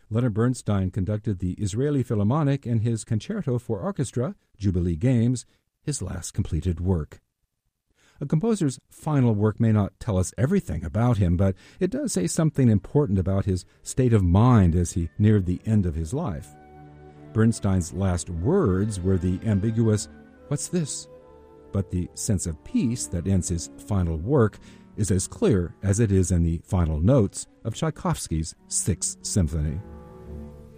Leonard Bernstein conducted the Israeli Philharmonic and his Concerto for Orchestra, Jubilee Games, his last completed work. A composer's final work may not tell us everything about him, but it does say something important about his state of mind as he neared the end of his life. Bernstein's last words were the ambiguous, "What's this?" But the sense of peace that ends his final work is as clear as it is in the final notes of Tchaikovsky's Sixth Symphony.